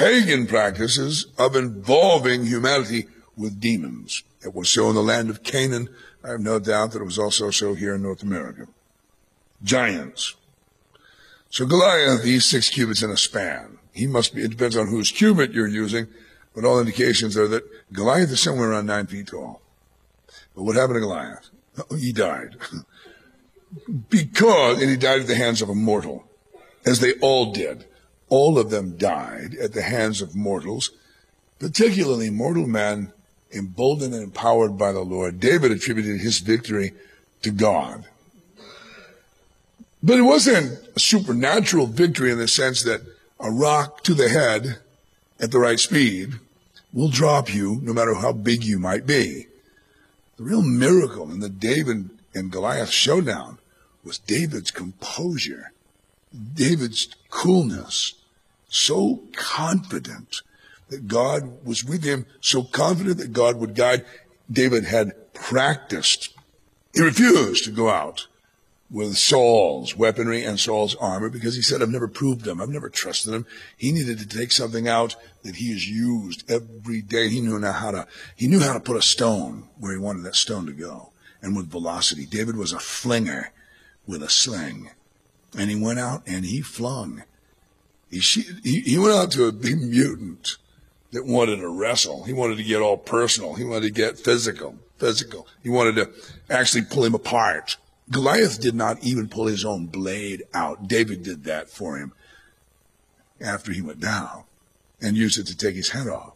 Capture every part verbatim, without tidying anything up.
pagan practices of involving humanity with demons. It was so in the land of Canaan. I have no doubt that it was also so here in North America. Giants. So Goliath, he's six cubits in a span. He must be, it depends on whose cubit you're using, but all indications are that Goliath is somewhere around nine feet tall. But what happened to Goliath? Oh, he died. Because, and he died at the hands of a mortal, as they all did. All of them died at the hands of mortals, particularly mortal men emboldened and empowered by the Lord. David attributed his victory to God. But it wasn't a supernatural victory in the sense that a rock to the head at the right speed will drop you no matter how big you might be. The real miracle in the David and Goliath showdown was David's composure, David's coolness, so confident that God was with him, so confident that God would guide. David had practiced. He refused to go out with Saul's weaponry and Saul's armor because he said, I've never proved him. I've never trusted him. He needed to take something out that he has used every day. He knew now how to, he knew how to put a stone where he wanted that stone to go, and with velocity. David was a flinger with a sling, and he went out and he flung. He, he, he went out to a big mutant that wanted to wrestle. He wanted to get all personal. He wanted to get physical, physical. He wanted to actually pull him apart. Goliath did not even pull his own blade out. David did that for him after he went down and used it to take his head off.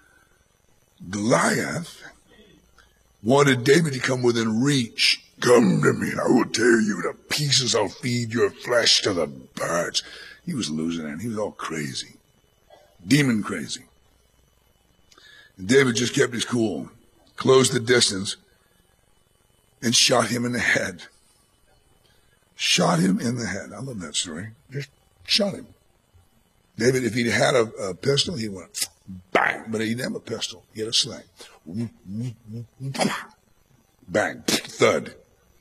Goliath wanted David to come within reach. Come to me, I will tear you to pieces. I'll feed your flesh to the birds. He was losing it. He was all crazy, demon crazy. And David just kept his cool, closed the distance, and shot him in the head. Shot him in the head. I love that story. Just shot him. David, if he'd had a, a pistol, he went bang. But he didn't have a pistol. He had a sling. Bang. Thud.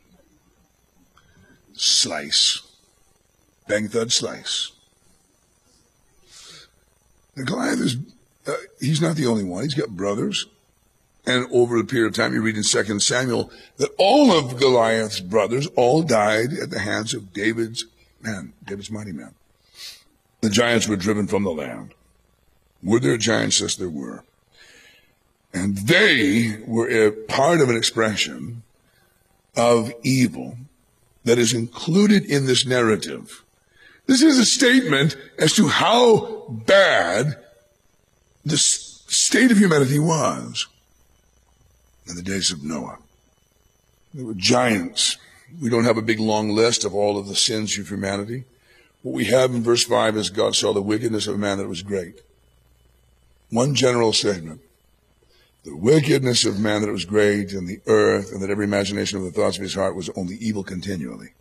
Slice. Bang, thud, slice. Now, Goliath is, uh, he's not the only one. He's got brothers. And over the period of time, you read in Second Samuel that all of Goliath's brothers all died at the hands of David's men, David's mighty men. The giants were driven from the land. Were there giants? Yes, there were. And they were a part of an expression of evil that is included in this narrative. This is a statement as to how bad the state of humanity was in the days of Noah. There were giants. We don't have a big long list of all of the sins of humanity. What we have in verse five is God saw the wickedness of man that was great. One general statement. The wickedness of man that it was great in the earth, and that every imagination of the thoughts of his heart was only evil continually.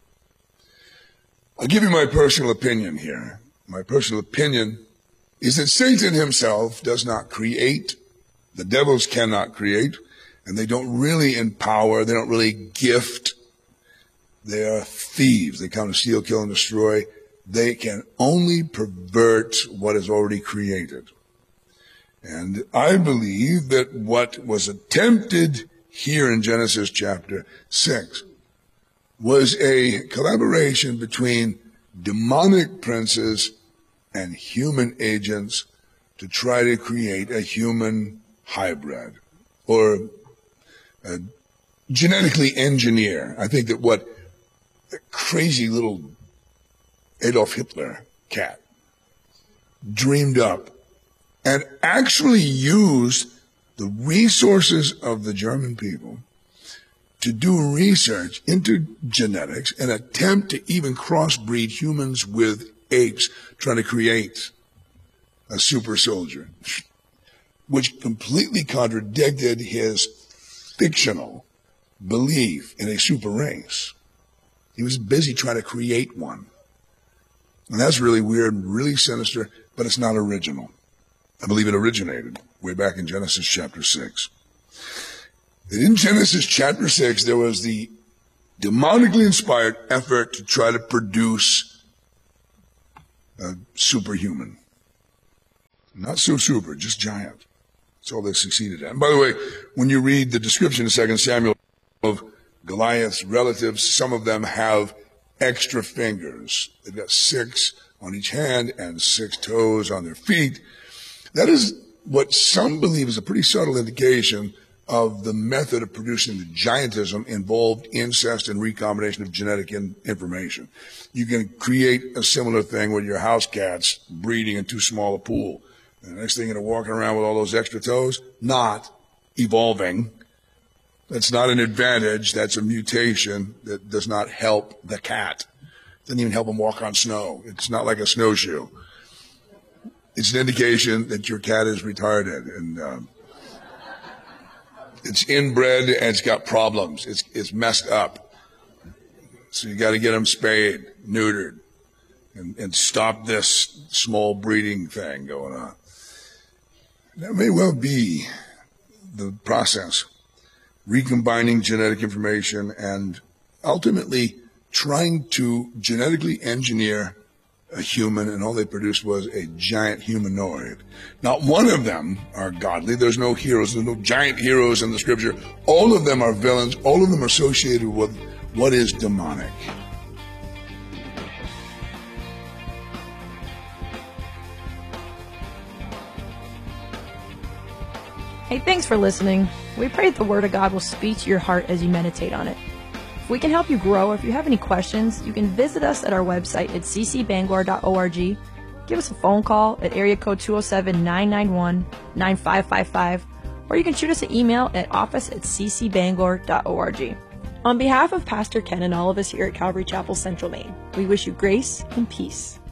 I'll give you my personal opinion here. My personal opinion is that Satan himself does not create. The devils cannot create. And they don't really empower, they don't really gift. They are thieves. They come to steal, kill, and destroy. They can only pervert what is already created. And I believe that what was attempted here in Genesis chapter six was a collaboration between demonic princes and human agents to try to create a human hybrid, or Uh, genetically engineer. I think that what the crazy little Adolf Hitler cat dreamed up and actually used the resources of the German people to do research into genetics and attempt to even crossbreed humans with apes, trying to create a super soldier, which completely contradicted his fictional belief in a super race. He was busy trying to create one. And that's really weird, really sinister, but it's not original. I believe it originated way back in Genesis chapter six. And in Genesis chapter six, there was the demonically inspired effort to try to produce a superhuman. Not so super, just giant. That's all they succeeded at. And by the way, when you read the description in Second Samuel of Goliath's relatives, some of them have extra fingers. They've got six on each hand and six toes on their feet. That is what some believe is a pretty subtle indication of the method of producing the giantism involved incest and recombination of genetic in information. You can create a similar thing with your house cats breeding in too small a pool. And the next thing you're walking around with all those extra toes, not evolving. That's not an advantage. That's a mutation that does not help the cat. Doesn't even help him walk on snow. It's not like a snowshoe. It's an indication that your cat is retarded and um, it's inbred and it's got problems. It's it's messed up. So you got to get them spayed, neutered, and, and stop this small breeding thing going on. That may well be the process, recombining genetic information and ultimately trying to genetically engineer a human, and all they produced was a giant humanoid. Not one of them are godly. There's no heroes. There's no giant heroes in the scripture. All of them are villains. All of them are associated with what is demonic. Hey, thanks for listening. We pray that the Word of God will speak to your heart as you meditate on it. If we can help you grow, or if you have any questions, you can visit us at our website at c c bangor dot org. Give us a phone call at area code two oh seven, nine nine one, nine five five five, or you can shoot us an email at office at c c bangor dot org. On behalf of Pastor Ken and all of us here at Calvary Chapel Central Maine, we wish you grace and peace.